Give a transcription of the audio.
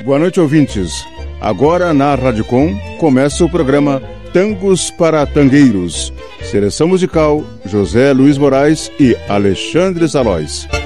Boa noite, ouvintes. Agora na Radicom começa o programa Tangos para Tangueiros. Seleção musical José Luiz Moraes e Alexandre Salóis.